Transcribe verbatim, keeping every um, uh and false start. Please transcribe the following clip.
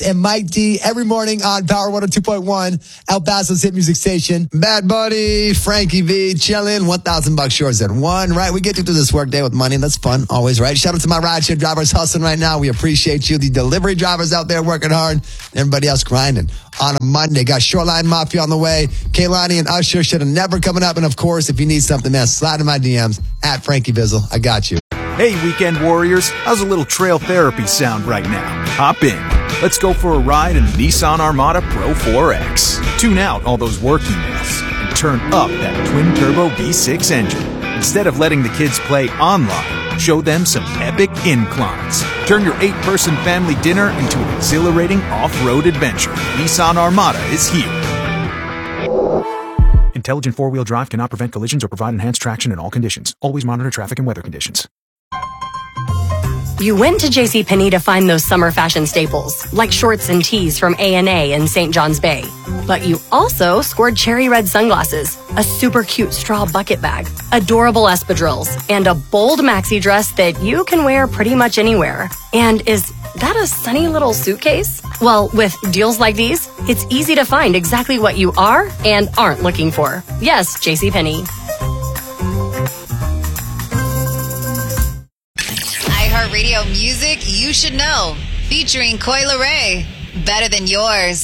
and Mike D every morning on Power one oh two point one, El Paso's hit music station. Bad Buddy, Frankie V, chillin', one thousand bucks yours at one, right? We get to do this work day with money. That's fun, always, right? Shout out to my rideshare drivers hustling right now. We appreciate you. The delivery drivers out there working hard. Everybody else grinding on a Monday. Got Shoreline Mafia on the way. Kaylani and Usher should have never coming up. And of course, if you need something, man, slide in my D Ms at Frankie Bizzle. I got you. Hey, weekend warriors, how's a little trail therapy sound right now? Hop in. Let's go for a ride in the Nissan Armada Pro four X. Tune out all those work emails and turn up that twin-turbo V six engine. Instead of letting the kids play online, show them some epic inclines. Turn your eight-person family dinner into an exhilarating off-road adventure. Nissan Armada is here. Intelligent four-wheel drive cannot prevent collisions or provide enhanced traction in all conditions. Always monitor traffic and weather conditions. You went to JCPenney to find those summer fashion staples, like shorts and tees from A and A in Saint John's Bay. But you also scored cherry red sunglasses, a super cute straw bucket bag, adorable espadrilles, and a bold maxi dress that you can wear pretty much anywhere. And is that a sunny little suitcase? Well, with deals like these, it's easy to find exactly what you are and aren't looking for. Yes, JCPenney. iHeartRadio music you should know, featuring Coi Leray. Better than yours.